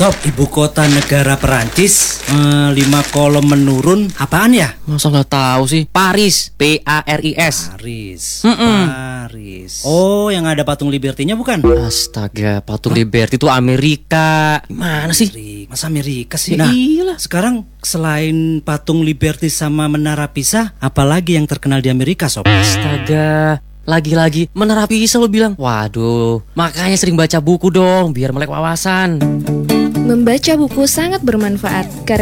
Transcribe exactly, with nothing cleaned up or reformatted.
Sob, ibu kota negara Perancis, eh, lima kolom menurun, apaan ya? Masa nggak tahu sih? Paris, P A R I S. Paris, Mm-mm. Paris. Oh, yang ada patung Liberty-nya bukan? Astaga, patung Liberty itu Amerika. Gimana sih? Amerika. Masa Amerika sih? Ya Nah, iyalah. sekarang selain patung Liberty sama Menara Pisa, apalagi yang terkenal di Amerika, Sob? Astaga, lagi-lagi Menara Pisa lo bilang. Waduh, makanya sering baca buku dong biar melek wawasan. Membaca buku sangat bermanfaat karena